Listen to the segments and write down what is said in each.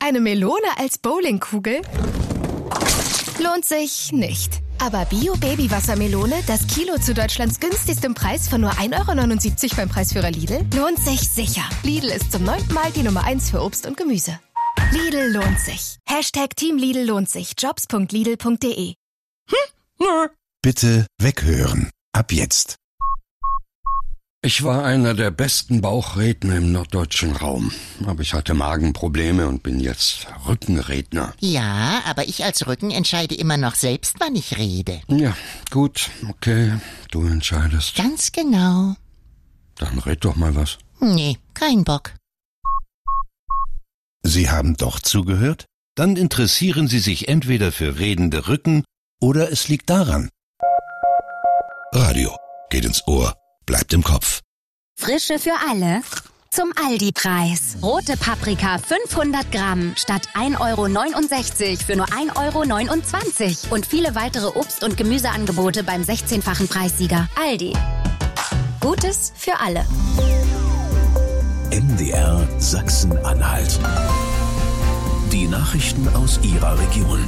eine Melone als Bowlingkugel? Lohnt sich nicht. Aber Bio-Baby-Wassermelone, das Kilo zu Deutschlands günstigstem Preis von nur 1,79 € beim Preisführer Lidl, lohnt sich sicher. Lidl ist zum 9. Mal die Nummer 1 für Obst und Gemüse. Lidl lohnt sich. #Team Lidl lohnt sich. Jobs.lidl.de. Bitte weghören. Ab jetzt. Ich war einer der besten Bauchredner im norddeutschen Raum. Aber ich hatte Magenprobleme und bin jetzt Rückenredner. Ja, aber ich als Rücken entscheide immer noch selbst, wann ich rede. Ja, gut, okay, du entscheidest. Ganz genau. Dann red doch mal was. Nee, kein Bock. Sie haben doch zugehört? Dann interessieren Sie sich entweder für redende Rücken oder es liegt daran. Radio geht ins Ohr, bleibt im Kopf. Frische für alle. Zum Aldi-Preis. Rote Paprika 500 Gramm statt 1,69 € für nur 1,29 € und viele weitere Obst- und Gemüseangebote beim 16-fachen Preissieger. Aldi. Gutes für alle. MDR Sachsen-Anhalt. Die Nachrichten aus Ihrer Region.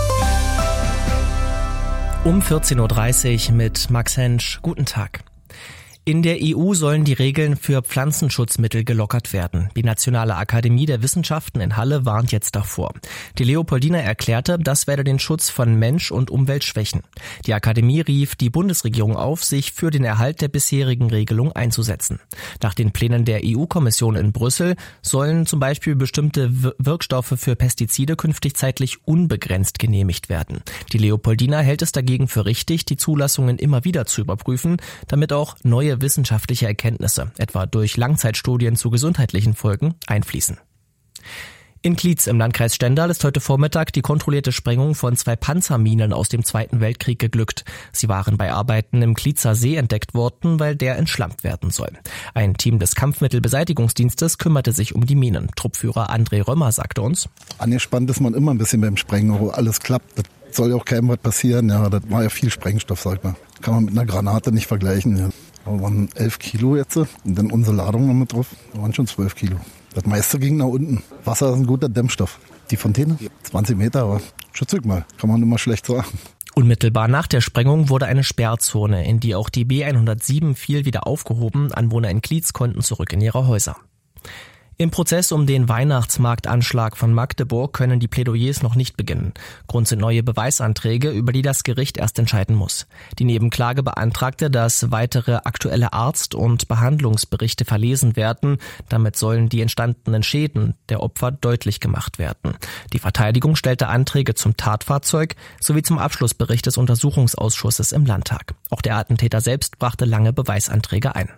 Um 14.30 Uhr mit Max Hensch. Guten Tag. In der EU sollen die Regeln für Pflanzenschutzmittel gelockert werden. Die Nationale Akademie der Wissenschaften in Halle warnt jetzt davor. Die Leopoldina erklärte, das werde den Schutz von Mensch und Umwelt schwächen. Die Akademie rief die Bundesregierung auf, sich für den Erhalt der bisherigen Regelung einzusetzen. Nach den Plänen der EU-Kommission in Brüssel sollen zum Beispiel bestimmte Wirkstoffe für Pestizide künftig zeitlich unbegrenzt genehmigt werden. Die Leopoldina hält es dagegen für richtig, die Zulassungen immer wieder zu überprüfen, damit auch neue wissenschaftliche Erkenntnisse, etwa durch Langzeitstudien zu gesundheitlichen Folgen, einfließen. In Klietz im Landkreis Stendal ist heute Vormittag die kontrollierte Sprengung von 2 Panzerminen aus dem Zweiten Weltkrieg geglückt. Sie waren bei Arbeiten im Klietzer See entdeckt worden, weil der entschlammt werden soll. Ein Team des Kampfmittelbeseitigungsdienstes kümmerte sich um die Minen. Truppführer André Römer sagte uns: Angespannt ist man immer ein bisschen beim Sprengen, wo alles klappt. Das soll ja auch keinem was passieren. Ja, das war ja viel Sprengstoff, sag mal. Kann man mit einer Granate nicht vergleichen. Ja. Da waren 11 Kilo jetzt und dann unsere Ladung noch mit drauf. Da waren schon 12 Kilo. Das meiste ging nach unten. Wasser ist ein guter Dämmstoff. Die Fontäne, 20 Meter, aber schützig mal. Kann man immer schlecht sagen. Unmittelbar nach der Sprengung wurde eine Sperrzone, in die auch die B107 fiel, wieder aufgehoben. Anwohner in Klietz konnten zurück in ihre Häuser. Im Prozess um den Weihnachtsmarktanschlag von Magdeburg können die Plädoyers noch nicht beginnen. Grund sind neue Beweisanträge, über die das Gericht erst entscheiden muss. Die Nebenklage beantragte, dass weitere aktuelle Arzt- und Behandlungsberichte verlesen werden. Damit sollen die entstandenen Schäden der Opfer deutlich gemacht werden. Die Verteidigung stellte Anträge zum Tatfahrzeug sowie zum Abschlussbericht des Untersuchungsausschusses im Landtag. Auch der Attentäter selbst brachte lange Beweisanträge ein.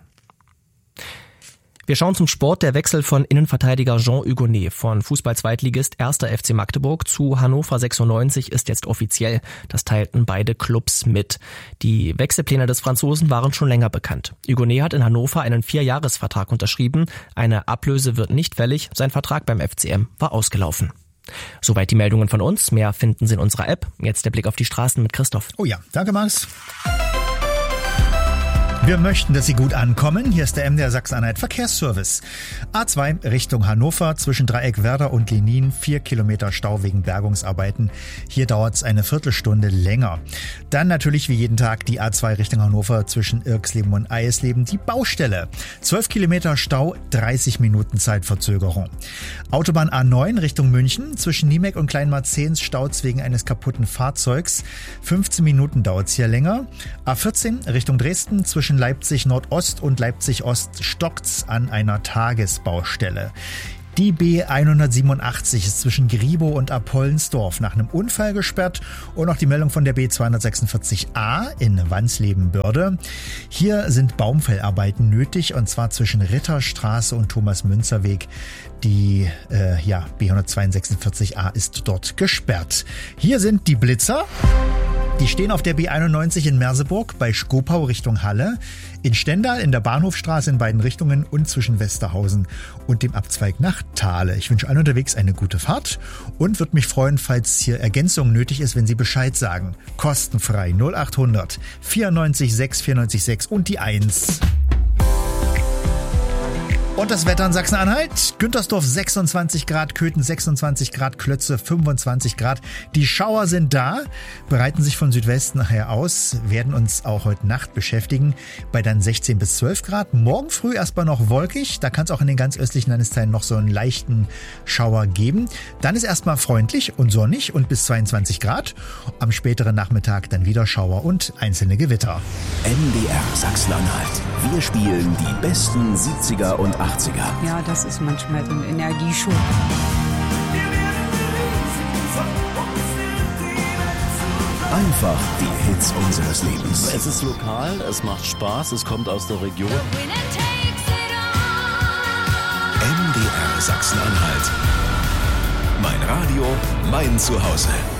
Wir schauen zum Sport. Der Wechsel von Innenverteidiger Jean Hugonet von Fußball-Zweitligist 1. FC Magdeburg zu Hannover 96 ist jetzt offiziell. Das teilten beide Clubs mit. Die Wechselpläne des Franzosen waren schon länger bekannt. Hugonet hat in Hannover einen 4-Jahres-Vertrag unterschrieben. Eine Ablöse wird nicht fällig. Sein Vertrag beim FCM war ausgelaufen. Soweit die Meldungen von uns. Mehr finden Sie in unserer App. Jetzt der Blick auf die Straßen mit Christoph. Oh ja, danke Max. Wir möchten, dass Sie gut ankommen. Hier ist der MDR Sachsen-Anhalt Verkehrsservice. A2 Richtung Hannover zwischen Dreieck Werder und Lenin. 4 Kilometer Stau wegen Bergungsarbeiten. Hier dauert es eine Viertelstunde länger. Dann natürlich wie jeden Tag die A2 Richtung Hannover zwischen Irksleben und Eisleben. Die Baustelle. 12 Kilometer Stau, 30 Minuten Zeitverzögerung. Autobahn A9 Richtung München. Zwischen Niemek und Kleinmarzens staut's wegen eines kaputten Fahrzeugs. 15 Minuten dauert's hier länger. A14 Richtung Dresden zwischen Leipzig Nordost und Leipzig Ost stockt's an einer Tagesbaustelle. Die B187 ist zwischen Griebow und Apollensdorf nach einem Unfall gesperrt und auch die Meldung von der B246a in Wansleben-Börde. Hier sind Baumfellarbeiten nötig und zwar zwischen Ritterstraße und Thomas-Münzer-Weg. Die B142a ist dort gesperrt. Hier sind die Blitzer. Die stehen auf der B91 in Merseburg bei Skopau Richtung Halle, in Stendal in der Bahnhofstraße in beiden Richtungen und zwischen Westerhausen und dem Abzweig nach Thale. Ich wünsche allen unterwegs eine gute Fahrt und würde mich freuen, falls hier Ergänzung nötig ist, wenn Sie Bescheid sagen. Kostenfrei 0800 94 6 94 6 und die 1. Und das Wetter in Sachsen-Anhalt. Güntersdorf 26 Grad, Köthen 26 Grad, Klötze 25 Grad. Die Schauer sind da, bereiten sich von Südwesten nachher aus, werden uns auch heute Nacht beschäftigen bei dann 16 bis 12 Grad. Morgen früh erstmal noch wolkig, da kann es auch in den ganz östlichen Landesteilen noch so einen leichten Schauer geben. Dann ist erstmal freundlich und sonnig und bis 22 Grad. Am späteren Nachmittag dann wieder Schauer und einzelne Gewitter. MDR Sachsen-Anhalt. Wir spielen die besten 70er und 80er. Ja, das ist manchmal so ein Energieschub. Einfach die Hits unseres Lebens. Es ist lokal, es macht Spaß, es kommt aus der Region. MDR Sachsen-Anhalt. Mein Radio, mein Zuhause.